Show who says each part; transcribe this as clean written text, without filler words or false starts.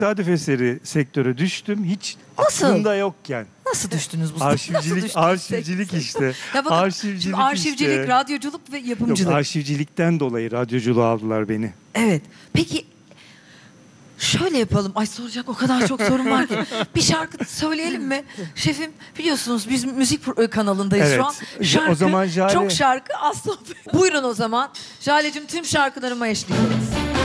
Speaker 1: Tesadüf eseri sektöre düştüm. Hiç
Speaker 2: Nasıl?
Speaker 1: aklımda yokken.
Speaker 2: Nasıl düştünüz bu?
Speaker 1: Arşivcilik işte.
Speaker 2: Ya bakın,
Speaker 1: Arşivcilik
Speaker 2: şimdi arşivcilik,
Speaker 1: işte.
Speaker 2: radyoculuk ve yapımcılık.
Speaker 1: Yok, arşivcilikten dolayı radyoculuğa aldılar beni.
Speaker 2: Evet. Peki şöyle yapalım. Ay, soracak o kadar çok sorun var ki. Bir şarkı söyleyelim mi? Şefim, biliyorsunuz biz müzik kanalındayız
Speaker 1: Evet.
Speaker 2: şu an. Şarkı,
Speaker 1: O zaman Jale...
Speaker 2: çok şarkı az sohbet. Buyurun o zaman. Jale'cim, tüm şarkılarıma eşlik edin.